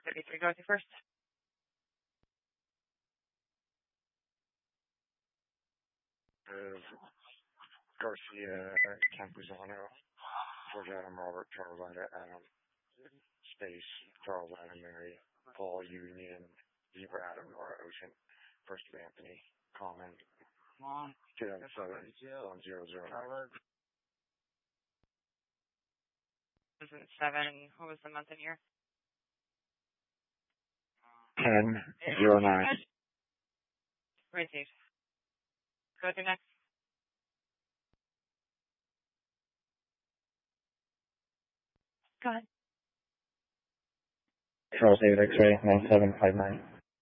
33, go with you first. Garcia, Campuzano, George Adam, Robert, Charles Adam, Space, Charles Adam, Mary, Paul, Union, Zebra Adam, Nora Ocean, First of Anthony, Common, 2007, 1009. 2007, what was the month and year? 1009. Received. Go with your next. Go ahead. Charles David X-ray, 9759.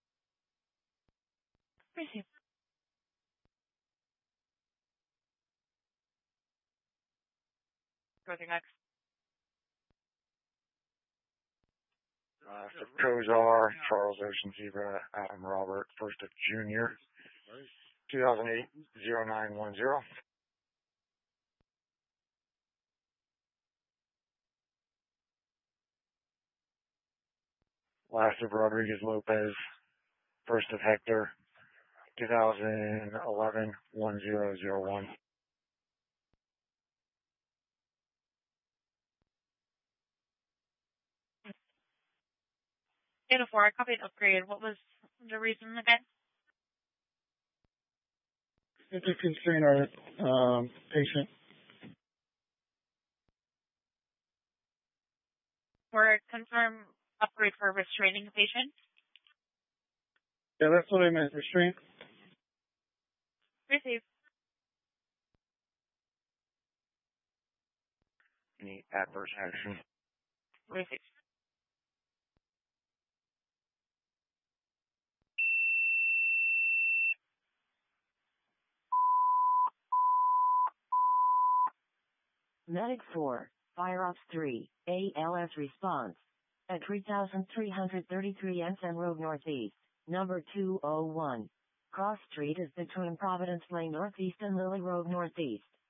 Received. Go with your next. For Kozar, Charles Ocean Zebra, Adam Robert, First of Junior, 2008, 0910. Last of Rodriguez Lopez, First of Hector, 2011, 1001. Data 4, I copied upgrade. What was the reason again? It's to constrain our patient. Or confirm upgrade for restraining a patient? Yeah, that's what I meant, restraint. Received. Any adverse action? Received. Medic 4, Fire Ops 3, ALS response. At 3333 Ensign Road Northeast, number 201. Cross Street is between Providence Lane Northeast and Lily Road Northeast.